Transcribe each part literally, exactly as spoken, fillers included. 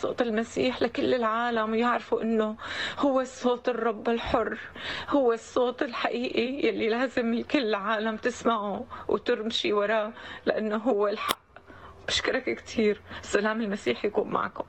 صوت المسيح لكل العالم، يعرفوا إنه هو الصوت الرب الحر، هو الصوت الحقيقي يلي لازم كل العالم تسمعه وتمشي وراه، لأنه هو الحق. بشكرك كتير. سلام المسيح يكون معكم.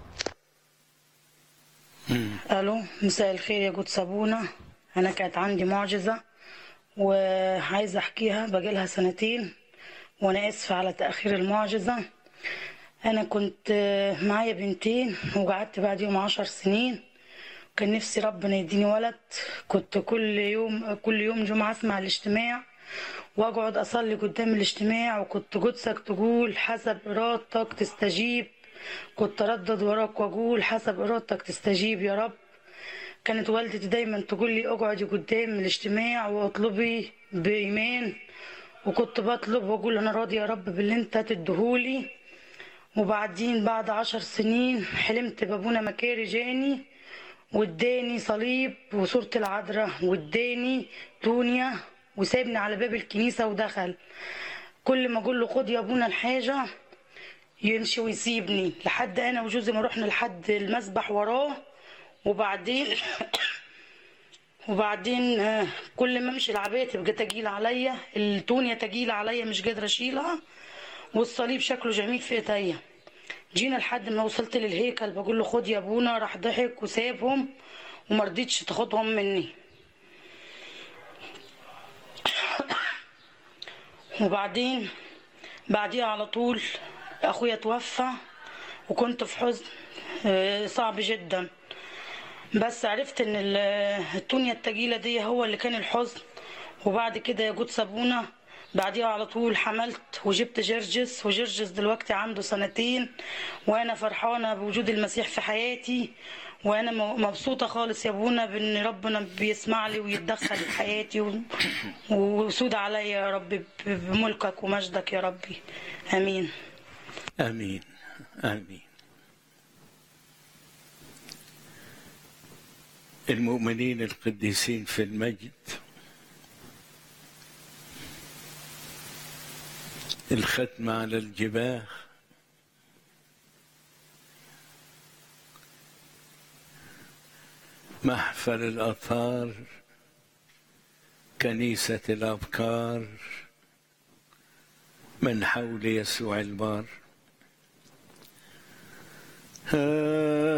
الو، مساء الخير يا جود صابونة. انا كانت عندي معجزة وعايزة احكيها، بقالها سنتين وانا اسفة على تأخير المعجزة. انا كنت معايا بنتين وقعدت بعد يوم عشر سنين، كان نفسي ربنا يديني ولد. كنت كل يوم كل يوم جمعة اسمع الاجتماع واقعد اصلي قدام الاجتماع، وكنت قدسك تقول حسب ارادتك تستجيب، كنت اردد وراك واقول حسب ارادتك تستجيب يا رب. كانت والدتي دايما تقول لي اقعدي قدام الاجتماع واطلبي بايمان، وكنت بطلب واقول انا راضي يا رب باللي انت تديهولي. وبعدين بعد عشر سنين حلمت بابونا مكاري جاني واداني صليب وصورة العذراء واداني تونيا وسابني على باب الكنيسة ودخل. كل ما اقول له خد يا ابونا الحاجة يمشي ويسيبني، لحد انا وجوزي ما رحنا لحد المسبح وراه. وبعدين وبعدين آه، كل ما امشي العباية تبقى تجيل عليا، التونيا تجيل عليا مش قادرة اشيلها، والصليب شكله جميل في ايديا. جينا لحد ما وصلت للهيكل بقول له خد يا ابونا، راح ضحك وسابهم ومرضيتش تاخدهم مني. وبعدين بعديها على طول اخويا توفى، وكنت في حزن آه، صعب جدا. بس عرفت ان ال- التونيا التجيلة دي هو اللي كان الحزن. وبعد كده يا جود صابونة بعديها على طول حملت وجبت جرجس، وجرجس دلوقتي عنده سنتين، وانا فرحانة بوجود المسيح في حياتي، وانا م- مبسوطة خالص يا ابونا بان ربنا بيسمع لي ويتدخل في حياتي و- وسود عليا يا رب ب- بملكك ومجدك يا ربي. امين آمين آمين. المؤمنين القديسين في المجد، الختم على الجباه، محفل الأطهار، كنيسة الأبكار، من حول يسوع البار.